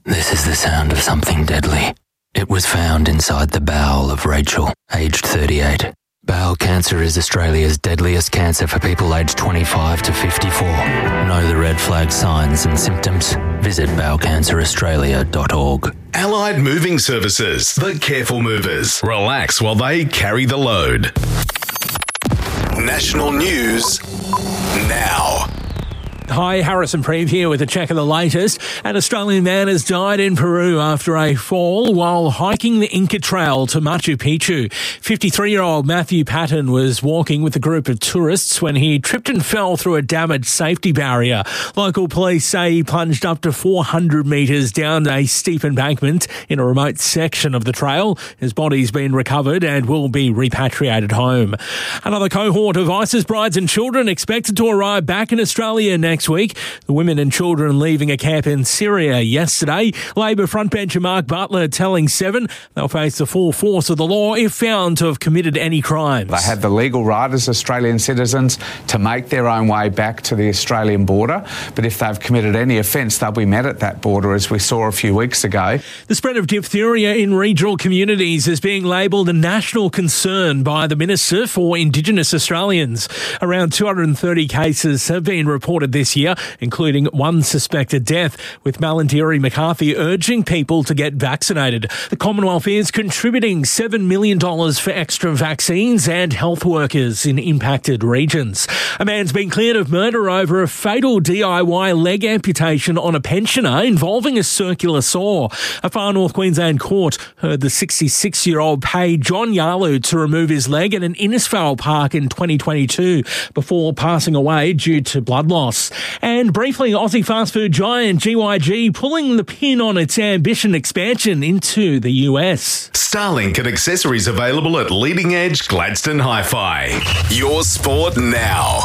This is the sound of something deadly. It was found inside the bowel of Rachel, aged 38. Bowel cancer is Australia's deadliest cancer for people aged 25 to 54. Know the red flag signs and symptoms? Visit bowelcanceraustralia.org. Allied Moving Services, the careful movers. Relax while they carry the load. National news now. Hi, Harrison Preeve here with a check of the latest. An Australian man has died in Peru after a fall while hiking the Inca Trail to Machu Picchu. 53-year-old Matthew Patton was walking with a group of tourists when he tripped and fell through a damaged safety barrier. Local police say he plunged up to 400 metres down a steep embankment in a remote section of the trail. His body's been recovered and will be repatriated home. Another cohort of ISIS brides and children expected to arrive back in Australia next week. The women and children leaving a camp in Syria yesterday. Labor frontbencher Mark Butler telling Seven they'll face the full force of the law if found to have committed any crimes. They have the legal right as Australian citizens to make their own way back to the Australian border, but if they've committed any offence, they'll be met at that border, as we saw a few weeks ago. The spread of diphtheria in regional communities is being labelled a national concern by the Minister for Indigenous Australians. Around 230 cases have been reported this year, including one suspected death, with Malarndirri McCarthy urging people to get vaccinated. The Commonwealth is contributing $7 million for extra vaccines and health workers in impacted regions. A man's been cleared of murder over a fatal DIY leg amputation on a pensioner involving a circular saw. A Far North Queensland court heard the 66-year-old pay John Yalu to remove his leg at an Innisfail park in 2022 before passing away due to blood loss. And briefly, Aussie fast food giant GYG pulling the pin on its ambition expansion into the US. Starlink and accessories available at Leading Edge Gladstone Hi-Fi. Your sport now.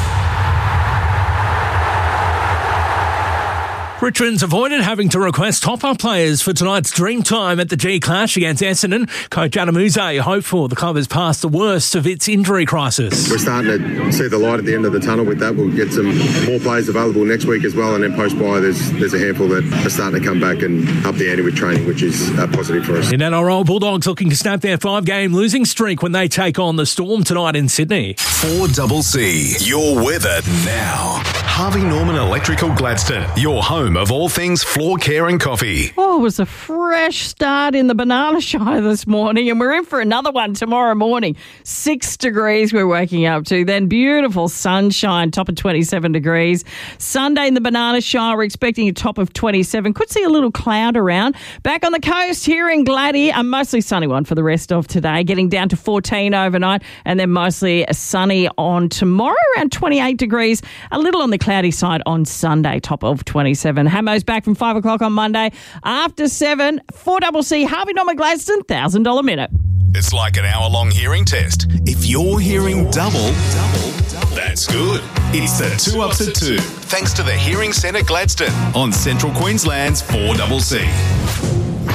Richmond's avoided having to request top-up players for tonight's dream time at the G-Clash against Essendon. Coach Adam Uze hopeful the club has passed the worst of its injury crisis. We're starting to see the light at the end of the tunnel with that. We'll get some more players available next week as well, and then post-bye there's a handful that are starting to come back and up the ante with training, which is positive for us. In NRL, Bulldogs looking to snap their 5-game losing streak when they take on the Storm tonight in Sydney. 4CC, your weather now. Harvey Norman Electrical Gladstone, your home of all things floor care and coffee. Oh, it was a fresh start in the Banana Show this morning, and we're in for another one tomorrow morning. 6 degrees we're waking up to. Then beautiful sunshine, top of 27 degrees. Sunday in the Banana Show, we're expecting a top of 27. Could see a little cloud around. Back on the coast here in Gladdy, a mostly sunny one for the rest of today, getting down to 14 overnight, and then mostly sunny on tomorrow, around 28 degrees. A little on the cloudy side on Sunday, top of 27. Hamo's back from 5 o'clock on Monday. After 7, 4CC, Harvey Norman Gladstone, $1,000 minute. It's like an hour-long hearing test. If you're hearing double, that's good. It's the 2 Ups at 2, thanks to the Hearing Centre Gladstone on Central Queensland's 4CC.